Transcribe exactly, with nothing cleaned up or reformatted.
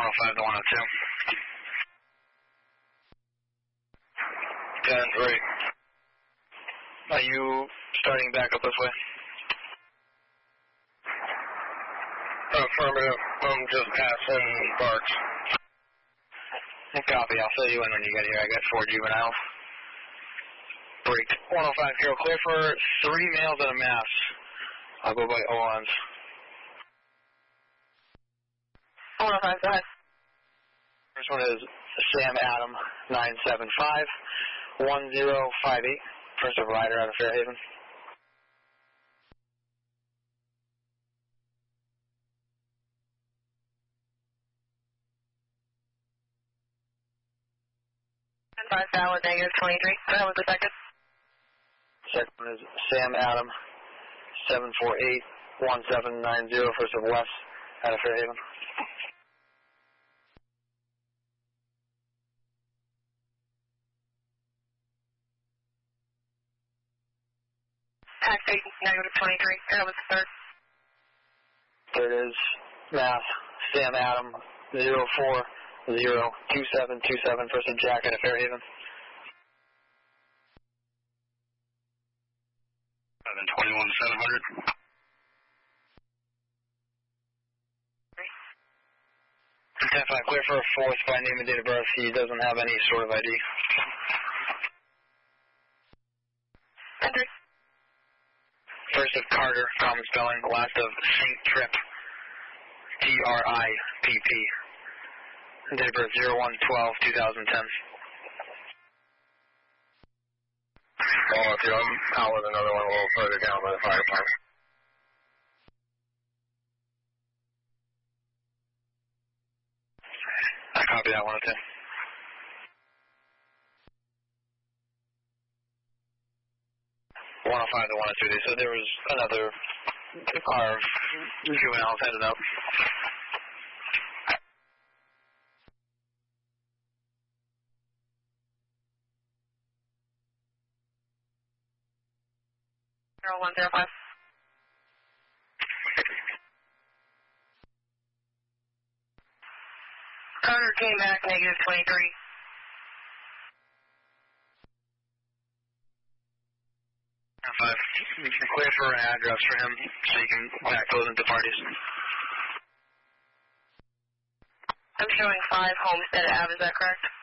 oh five to one oh two. ten three. Are you starting back up this way? Affirmative. I'm just passing Barks. Copy. I'll fill you in when you get here. I got four juveniles. Break. one oh five Kilo, clear for three males and a mass. I'll go by O Ns. one oh five, go ahead. First one is Sam Adam, nine seven five, one zero five eight. First of rider out of Fairhaven. five valid, negative twenty-three. That was the second. Second one is Sam Adam, seven four eight, one seven nine zero. First of West out of Fairhaven. Taxi, negative twenty-three. That was the third. Third is Mass, Sam Adam, zero four zero two seven two seven. First of Jack out of Fairhaven. seven twenty-one seven hundred. ten five, clear for a fourth by name and date of birth. He doesn't have any sort of I D. ten three. First of Carter, common spelling. Last of Saint Trip, T R I P P. Date of birth zero one twelve two thousand ten. Oh, if I'm out with another one a little further down by the fire department. I copy that one, okay. one oh five to one oh two. They said there was another car of juveniles headed up. zero one zero five. Carter came back, negative twenty-three. Five. You can clear for an address for him so you can backfill into parties. I'm showing five Homestead Ave, is that correct?